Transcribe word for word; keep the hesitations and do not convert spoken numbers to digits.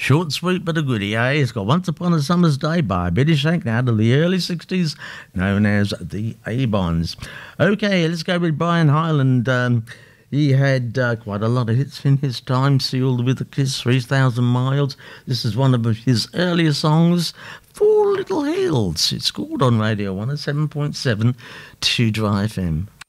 Short and sweet but a goodie, eh? It's got Once Upon a Summer's Day by Betty Shank out of the early sixties, known as the A-Bonds. Okay, let's go with Brian Hyland. Um, he had uh, quite a lot of hits in his time. Sealed with a Kiss, three thousand miles. This is one of his earlier songs, Four Little Hills. It's called on Radio one oh seven point seven to Dry F M.